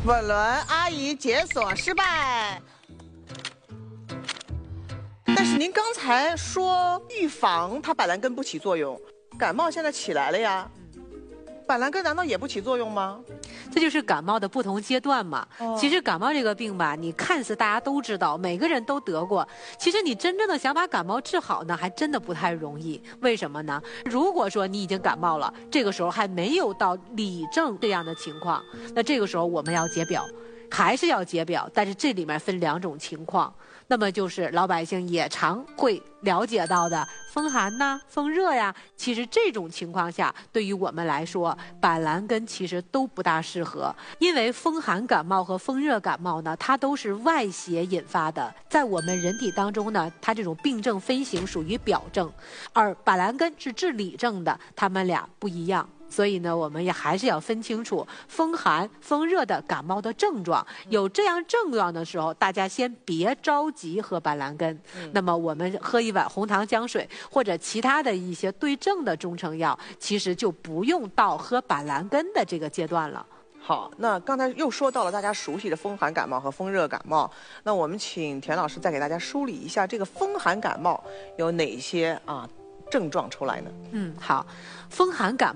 本轮阿姨解锁失败。但是您刚才说预防它板蓝根不起作用，感冒现在起来了呀，板蓝根难道也不起作用吗？ 这就是感冒的不同阶段嘛。其实感冒这个病吧，你看似大家都知道，每个人都得过，其实你真正的想把感冒治好呢，还真的不太容易。为什么呢？如果说你已经感冒了，这个时候还没有到里症这样的情况，那这个时候我们要解表，还是要解表，但是这里面分两种情况。那么就是老百姓也常会了解到的风寒呐、风热呀，其实这种情况下，对于我们来说，板蓝根其实都不大适合，因为风寒感冒和风热感冒呢，它都是外邪引发的，在我们人体当中呢，它这种病症分型属于表症，而板蓝根是治里症的，它们俩不一样。所以呢，我们也还是要分清楚风寒、风热的感冒的症状。有这样症状的时候，大家先别着急喝板蓝根。那么我们喝一碗红糖姜水或者其他的一些对症的中成药，其实就不用到喝板蓝根的这个阶段了。 好，那刚才又说到了大家熟悉的风寒感冒和风热感冒，那我们请田老师再给大家梳理一下这个风寒感冒有哪些症状出来呢？ 好，风寒感冒